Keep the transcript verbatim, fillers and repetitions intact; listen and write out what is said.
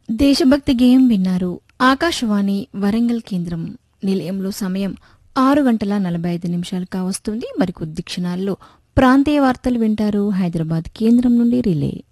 దేశభక్తి గేయం విన్నారు. ఆకాశవాణి వరంగల్ కేంద్రం నిలయంలో సమయం ఆరు గంటల నలభై ఐదు నిమిషాలు కావస్తుంది. మరికొద్ది క్షణాల్లో ప్రాంతీయ వార్తలు వింటారు హైదరాబాద్ కేంద్రం నుండి రిలే.